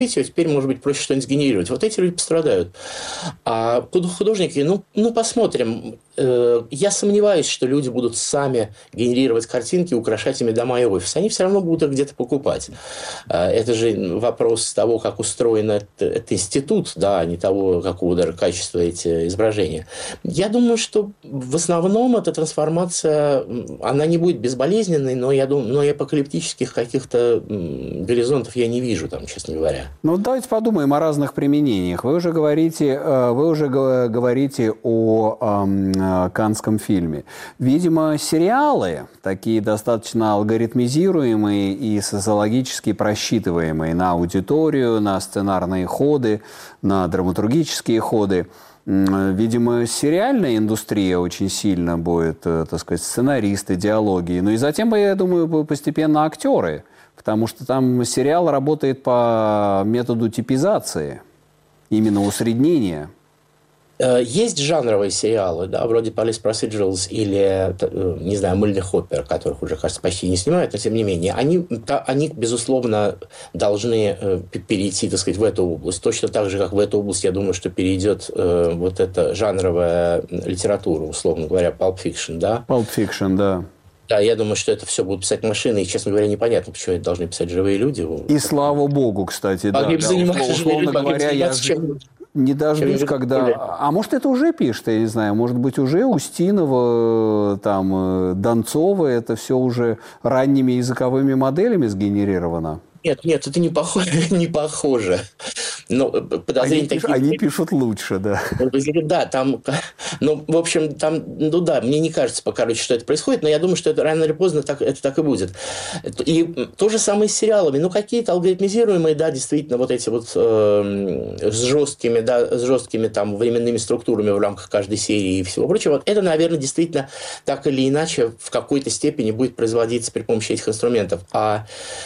теперь, может быть, проще что-нибудь сгенерировать. Вот эти люди пострадают. А художники, посмотрим. Я сомневаюсь, что люди будут сами генерировать картинки, украшать ими дома и офис. Они все равно будут их где-то покупать. Это же вопрос того, как устроен этот институт, да, а не того, какого даже качества эти изображения. Я думаю, что в основном эта трансформация, она не будет безболезненной, но я думаю, но и апокалиптических каких-то горизонтов я не вижу, там, честно говоря. Ну, давайте подумаем о разных применениях. Вы уже говорите о каннском фильме. Видимо, сериалы, такие достаточно алгоритмизируемые и социологически просчитываемые на аудиторию, на сценарные ходы, на драматургические ходы, видимо, сериальная индустрия очень сильно будет, так сказать, сценаристы, диалоги. Ну и затем, я думаю, постепенно актеры, потому что там сериал работает по методу типизации, именно усреднения. Есть жанровые сериалы, да, вроде Police Procedurals или, не знаю, мыльных опер, которых уже, кажется, почти не снимают, но тем не менее, они безусловно, должны перейти, так сказать, в эту область. Точно так же, как в эту область, я думаю, что перейдет вот эта жанровая литература, условно говоря, Pulp Fiction, да? Pulp Fiction, да. Да, я думаю, что это все будут писать машины, и, честно говоря, непонятно, почему это должны писать живые люди. И слава богу, кстати, да. Условно говоря, я не дождусь, когда... А может, это уже пишет, я не знаю. Может быть, уже Устинова, там, Донцова, это все уже ранними языковыми моделями сгенерировано? Нет, это не похоже. Но подозрения они пишут лучше, да. Да, там, в общем, там, мне не кажется пока, что это происходит, но я думаю, что это рано или поздно это так и будет. И то же самое с сериалами. Какие-то алгоритмизируемые, да, действительно, вот эти вот с жесткими там временными структурами в рамках каждой серии и всего прочего, вот это, наверное, действительно так или иначе в какой-то степени будет производиться при помощи этих инструментов. А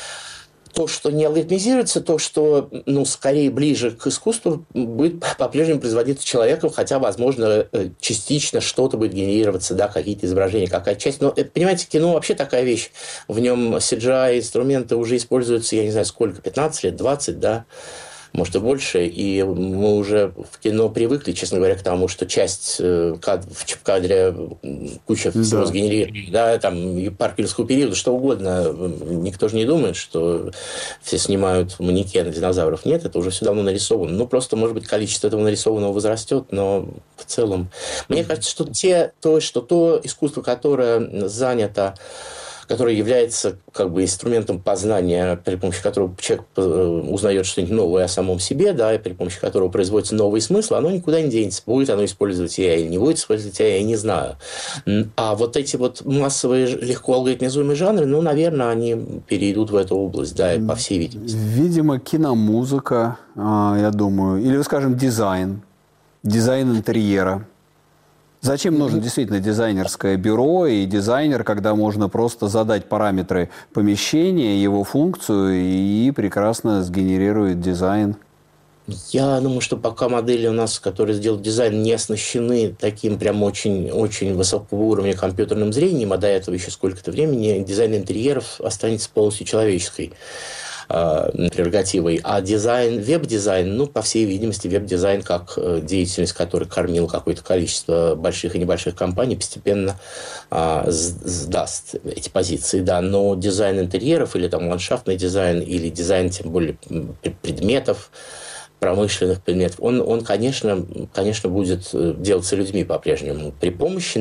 то, что не алгоритмизируется, то, что, скорее ближе к искусству, будет по-прежнему производиться человеком, хотя, возможно, частично что-то будет генерироваться, да, какие-то изображения, какая-то часть. Но, понимаете, кино вообще такая вещь. В нем CGI-инструменты уже используются, я не знаю, сколько, 15 лет, 20, да, может и больше, и мы уже в кино привыкли, честно говоря, к тому, что часть в кадре куча всего сгенерирована, да, там, и парк юрского периода, что угодно. Никто же не думает, что все снимают манекены динозавров. Нет, это уже все давно нарисовано. Просто, может быть, количество этого нарисованного возрастет, но в целом... Мне кажется, что то искусство, которое занято, который является как бы инструментом познания, при помощи которого человек узнает что-нибудь новое о самом себе, да, и при помощи которого производятся новые смыслы, оно никуда не денется. Будет оно использовать AI или не будет использовать AI, я не знаю. А вот эти вот массовые, легко алгоритмизуемые жанры, наверное, они перейдут в эту область, да, по всей видимости. Видимо, киномузыка, я думаю, или, скажем, дизайн интерьера. Зачем нужно действительно дизайнерское бюро и дизайнер, когда можно просто задать параметры помещения, его функцию и прекрасно сгенерирует дизайн? Я думаю, что пока модели у нас, которые сделают дизайн, не оснащены таким прям очень, очень высокого уровня компьютерным зрением, а до этого еще сколько-то времени, дизайн интерьеров останется полностью человеческой прерогативой. А дизайн, веб-дизайн, по всей видимости, веб-дизайн, как деятельность, которая кормила какое-то количество больших и небольших компаний, постепенно сдаст эти позиции, да. Но дизайн интерьеров или там ландшафтный дизайн, или дизайн, тем более, предметов, промышленных предметов, он конечно, будет делаться людьми по-прежнему. При помощи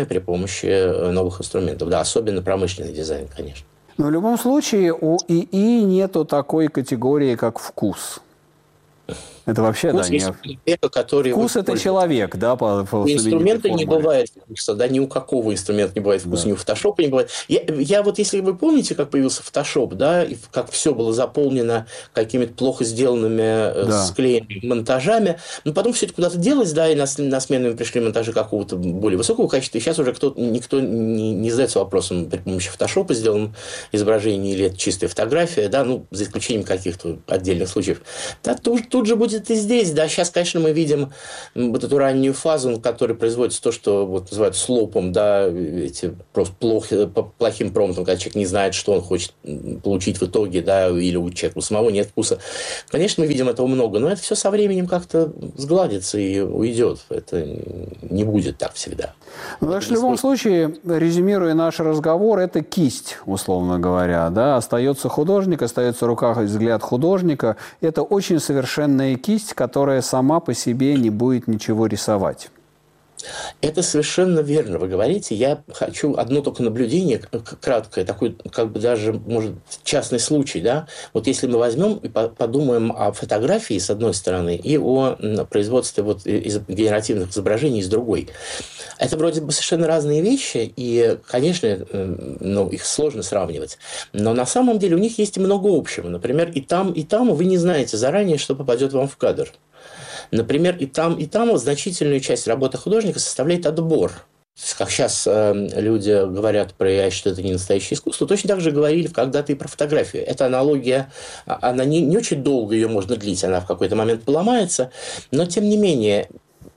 новых инструментов. Да, особенно промышленный дизайн, конечно. Но в любом случае у ИИ нету такой категории, как вкус. Это вообще, вкус человека, который... Вкус – это человек, да, по инструмента не бывает вкуса, да, ни у какого инструмента не бывает вкуса, ни у фотошопа не бывает. Я вот, если вы помните, как появился фотошоп, да, и как все было заполнено какими-то плохо сделанными склеенными монтажами, потом все это куда-то делось, да, и на смену пришли монтажи какого-то более высокого качества, и сейчас уже никто не задается вопросом, при помощи фотошопа сделано изображение или это чистая фотография, да, за исключением каких-то отдельных случаев. Да, тут же будет будет и здесь. Да, сейчас, конечно, мы видим вот эту раннюю фазу, в которой производится то, что вот называют слопом, да, эти просто плохим промптом, когда человек не знает, что он хочет получить в итоге, да, или у человека у самого нет вкуса. Конечно, мы видим этого много, но это все со временем как-то сгладится и уйдет. Это не будет так всегда. Ну, так что в любом случае, резюмируя наш разговор, это кисть, условно говоря, да, остается художник, остается в руках и взгляд художника. Это очень совершенная кисть, которая сама по себе не будет ничего рисовать. Это совершенно верно, вы говорите. Я хочу одно только наблюдение, краткое, такой, как бы даже, может, частный случай, да. Вот если мы возьмем и подумаем о фотографии, с одной стороны, и о производстве вот генеративных изображений с другой. Это вроде бы совершенно разные вещи, и, конечно, их сложно сравнивать. Но на самом деле у них есть много общего. Например, и там вы не знаете заранее, что попадет вам в кадр. Например, и там значительную часть работы художника составляет отбор. Как сейчас люди говорят про что это не настоящее искусство, точно так же говорили когда-то и про фотографию. Эта аналогия, она не очень долго ее можно длить, она в какой-то момент поломается, но тем не менее,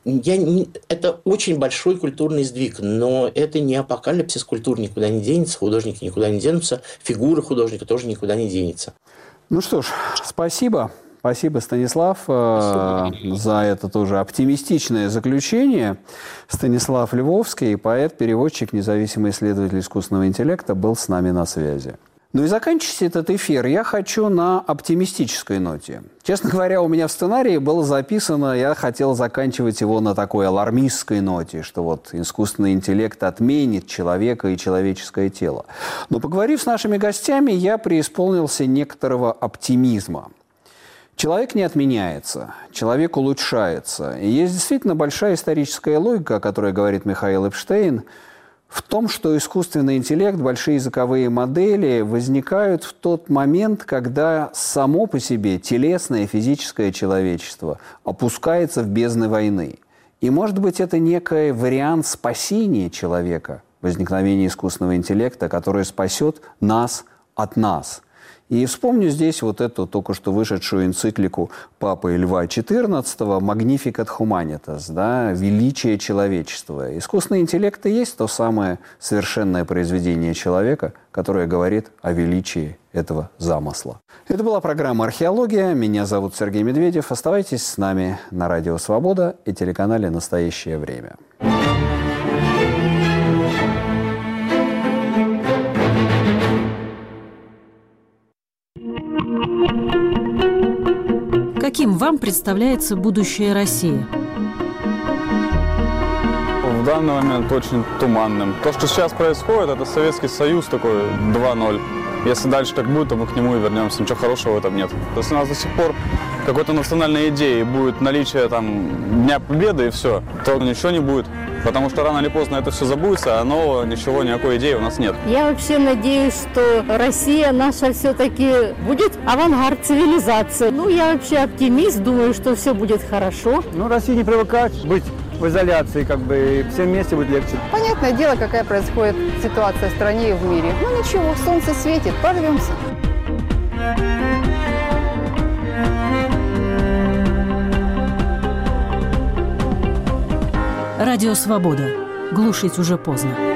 это очень большой культурный сдвиг, но это не апокалипсис, культура никуда не денется, художники никуда не денутся, фигура художника тоже никуда не денется. Ну что ж, спасибо. Спасибо, Станислав, за это тоже оптимистичное заключение. Станислав Львовский, поэт, переводчик, независимый исследователь искусственного интеллекта, был с нами на связи. Ну и заканчивать этот эфир я хочу на оптимистической ноте. Честно говоря, у меня в сценарии было записано, я хотел заканчивать его на такой алармистской ноте, что вот искусственный интеллект отменит человека и человеческое тело. Но поговорив с нашими гостями, я преисполнился некоторого оптимизма. Человек не отменяется, человек улучшается. И есть действительно большая историческая логика, о которой говорит Михаил Эпштейн, в том, что искусственный интеллект, большие языковые модели возникают в тот момент, когда само по себе телесное, физическое человечество опускается в бездны войны. И, может быть, это некий вариант спасения человека, возникновения искусственного интеллекта, который спасет нас от нас. И вспомню здесь вот эту только что вышедшую энциклику Папы Льва XIV «Magnificat Humanitas», да, «Величие человечества». Искусственный интеллект и есть то самое совершенное произведение человека, которое говорит о величии этого замысла. Это была программа «Археология». Меня зовут Сергей Медведев. Оставайтесь с нами на Радио Свобода и телеканале «Настоящее время». Каким вам представляется будущее России? В данный момент очень туманным. То, что сейчас происходит, это Советский Союз такой 2.0. Если дальше так будет, то мы к нему и вернемся. Ничего хорошего в этом нет. Если у нас до сих пор какой-то национальной идеи будет наличие там Дня Победы и все, то ничего не будет. Потому что рано или поздно это все забудется, а нового ничего, никакой идеи у нас нет. Я вообще надеюсь, что Россия наша все-таки будет авангард цивилизации. Ну, я вообще оптимист, думаю, что все будет хорошо. Ну, России не привыкать быть в изоляции, как бы, и всем вместе будет легче. Понятное дело, какая происходит ситуация в стране и в мире. Ну, ничего, солнце светит, прорвемся. Радио «Свобода». Глушить уже поздно.